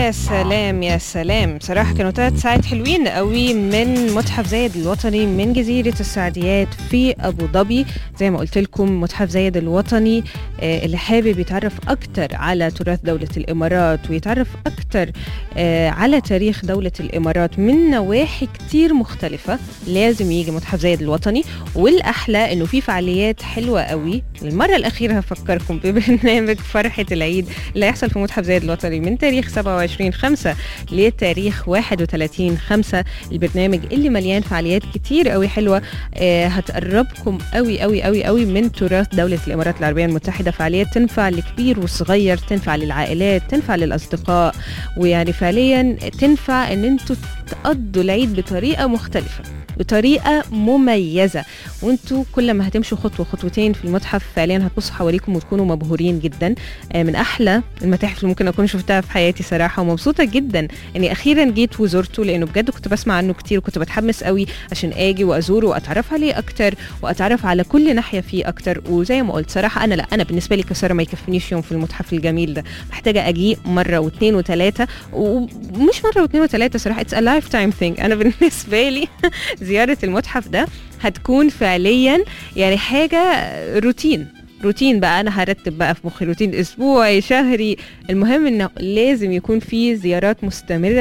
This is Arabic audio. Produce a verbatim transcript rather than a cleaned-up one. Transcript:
يا سلام يا سلام، صراحة كانوا ثلاث ساعات حلوين قوي من متحف زايد الوطني من جزيرة السعديات في أبو ظبي. زي ما قلت لكم متحف زايد الوطني آه اللي حابب يتعرف أكتر على تراث دولة الإمارات ويتعرف أكتر آه على تاريخ دولة الإمارات من نواحي كتير مختلفة لازم يجي متحف زايد الوطني. والأحلى إنه في فعاليات حلوة قوي. المرة الأخيرة هفكركم ببرنامج فرحة العيد اللي هيحصل في متحف زايد الوطني من تاريخ سبعة وعشرين خمسة لتاريخ واحد وثلاثين خمسة. البرنامج اللي مليان فعاليات كتير قوي حلوة آه هتقربكم قوي قوي قوي قوي من تراث دولة الإمارات العربية المتحدة. فعاليات تنفع لكبير وصغير، تنفع للعائلات، تنفع للأصدقاء، ويعني فعليا تنفع ان انتوا تقضوا العيد بطريقة مختلفة بطريقة مميزة. وانتوا كل ما هتمشوا خطوة خطوتين في المتحف فعليا هتبصوا حواليكم وتكونوا مبهورين جدا. من احلى المتاحف اللي ممكن اكون شفتها في حياتي صراحة، ومبسوطة جدا اني اخيرا جيت وزرته لانه بجد كنت بسمع عنه كتير وكنت بتحمس قوي عشان اجي وازوره واتعرف عليه اكتر واتعرف على كل ناحية فيه اكتر. وزي ما قلت صراحة انا لا انا بالنسبة لي كسارة ما يكفنيش يوم في المتحف الجميل ده، محتاجة اجي مرة واثنين وثلاثة، ومش مرة واثنين وثلاثة صراحة it's a lifetime thing. انا بالنسبة لي زيارة المتحف ده هتكون فعليا يعني حاجة روتين روتين بقى. أنا هرتب بقى في مخي روتين أسبوعي شهري، المهم إنه لازم يكون في زيارات مستمرة